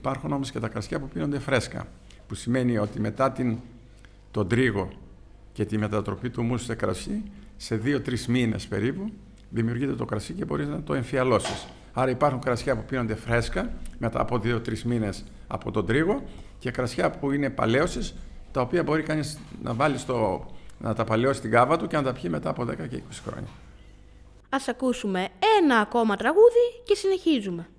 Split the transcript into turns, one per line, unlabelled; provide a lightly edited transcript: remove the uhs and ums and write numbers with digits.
Υπάρχουν όμως και τα κρασιά που πίνονται φρέσκα, που σημαίνει ότι μετά τον τρίγο και τη μετατροπή του μουσου σε κρασί, σε 2-3 μήνες περίπου, δημιουργείται το κρασί και μπορείς να το εμφιαλώσεις. Άρα υπάρχουν κρασιά που πίνονται φρέσκα μετά από 2-3 μήνες από τον τρίγο και κρασιά που είναι παλαίωσης, τα οποία μπορεί κανείς να βάλει να τα παλαιώσει στην κάβα του και να τα πιει μετά από 10 και 20 χρόνια.
Ας ακούσουμε ένα ακόμα τραγούδι και συνεχίζουμε.